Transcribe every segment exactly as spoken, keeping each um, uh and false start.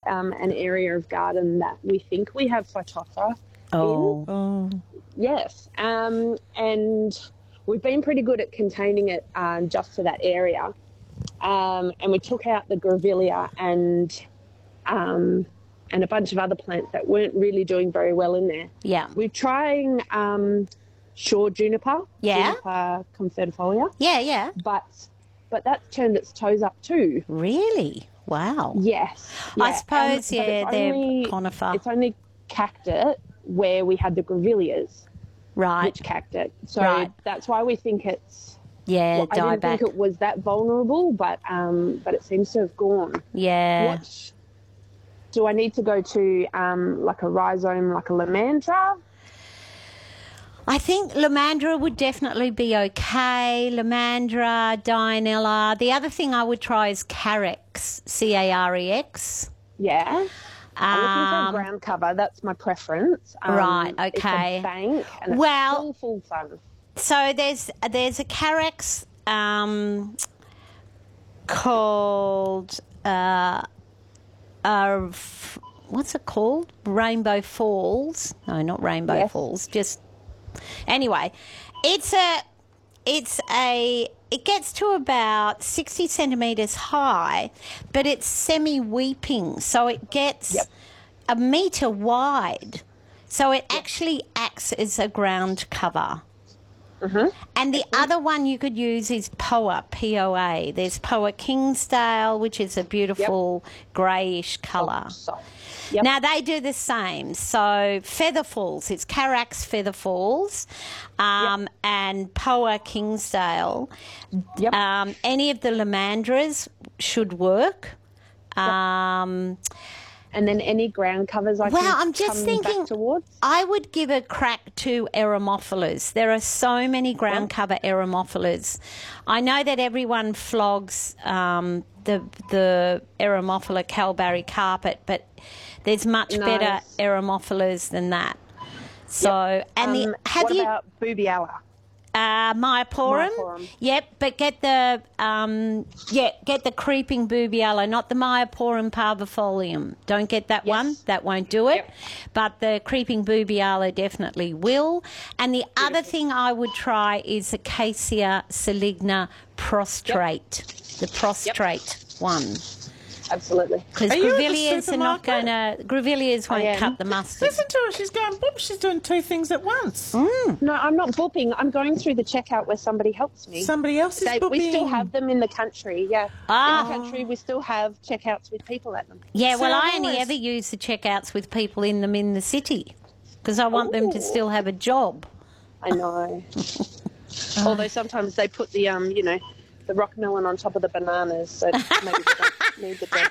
um, an area of garden that we think we have Phytophthora Oh. in. Oh. Yes, um, and we've been pretty good at containing it um, just to that area. Um, and we took out the grevillea and um, and a bunch of other plants that weren't really doing very well in there. Yeah. We're trying um, shore juniper, Yeah. Juniper concertifolia, Yeah, yeah. but but that's turned its toes up too. Really? Wow. Yes, I yeah. suppose, Um, but yeah, it's they're only- conifer. It's only cacked it where we had the grevilleas, Right. which cacked it. So Right. that's why we think it's. Yeah, Well, I die didn't back. think it was that vulnerable, but um, but it seems to have gone. Yeah. What do I need to go to? Um, like a rhizome, like a lamandra? I think Lamandra would definitely be okay. Lamandra, Dianella. The other thing I would try is Carex, C A R E X. Yeah. I'm looking for Um, a ground cover. That's my preference. Um, Right, It's okay. a bank and it's Well- full, full fun. So there's there's a Carex um, called uh, uh, f- what's it called? Rainbow Falls. No, not Rainbow Yes. Falls. Just anyway, it's a it's a it gets to about sixty centimeters high, but it's semi-weeping, so it gets Yep. a meter wide. So it actually acts as a ground cover. And the other one you could use is Poa, P O A. There's Poa Kingsdale, which is a beautiful greyish colour. So, yep. Now, they do the same. So, Feather Falls, it's Carax Feather Falls um, and Poa Kingsdale. Yep. Um, any of the Lamandras should work. Um, and then any ground covers I Well, can I'm just come thinking- back towards? I would give a crack to Eremophilas. There are so many ground cover Eremophilas. I know that everyone flogs um, the the Eremophila calbarry carpet, but there's much Nice. better Eremophilas than that. So, and Um, the have what you about boobiala? uh, Myoporum? Myoporum. Yep, but get the um, yeah, get the creeping boobiala, not the Myoporum parvifolium. Don't get that Yes. one; that won't do it. Yep. But the creeping boobiala definitely will. And the other thing I would try is Acacia saligna prostrate, the prostrate one, Absolutely. because Are you at the grevilleas are not going supermarket? to grevilleas won't am. cut the mustard. Listen to her. She's going, boop. She's doing two things at once. No, I'm not booping. I'm going through the checkout where somebody helps me. Somebody else is They, booping. we still have them in the country, yeah. Ah. In the country, we still have checkouts with people at them. Yeah, well, So I only always- ever use the checkouts with people in them in the city because I want them to Ooh. still have a job. I know. Although sometimes they put the, um, you know, the rock melon on top of the bananas, so maybe they don't need the job.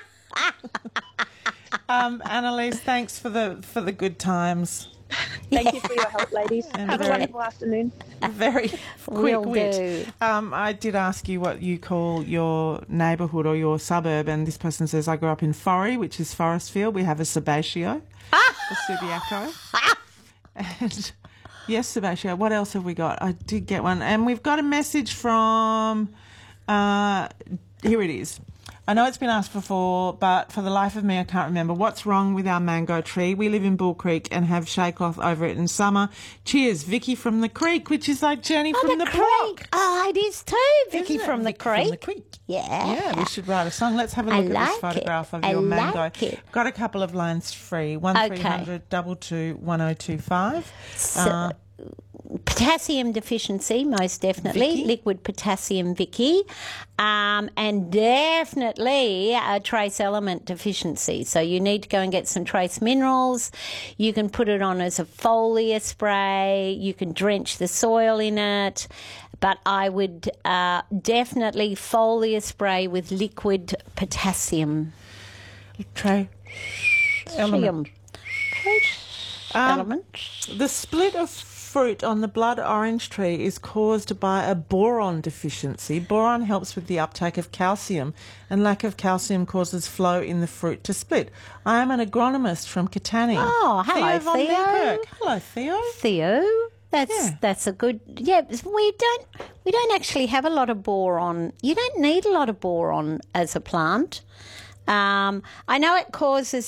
Um, Annalise, thanks for the for the good times. Thank you for your help, ladies. And Have a very- wonderful afternoon. Very quick Will wit. do. Um, I did ask you what you call your neighbourhood or your suburb, and this person says, I grew up in Forrie, which is Forestfield. We have a Sebatio, a Subiaco. And yes, Sebatio. What else have we got? I did get one. And we've got a message from, uh, here it is. I know it's been asked before, but for the life of me, I can't remember. What's wrong with our mango tree? We live in Bull Creek and have shake off over it in summer. Cheers, Vicky from the Creek, which is like Jenny Oh, from the, the, creek. Block. Oh, it is too, Vicky Isn't it? from the Vicky creek. From the Creek. Yeah. Yeah, we should write a song. Let's have a I look at like this photograph it. of I your mango. like it. Got a couple of lines free. One three hundred double two one zero two five. So, Uh, potassium deficiency, most definitely. Vicky? Liquid potassium, Vicky. Um, and definitely a trace element deficiency. So you need to go and get some trace minerals. You can put it on as a foliar spray. You can drench the soil in it. But I would uh, definitely foliar spray with liquid potassium. Tray. Element. Trace Um, element. The split of fruit on the blood orange tree is caused by a boron deficiency. Boron helps with the uptake of calcium, and lack of calcium causes flow in the fruit to split. I am an agronomist from Katanning. Oh, hello, Theo von Theo. Niekerk. Hello, Theo. Theo. That's Yeah. that's a good yeah. We don't we don't actually have a lot of boron. You don't need a lot of boron as a plant. Um, I know it causes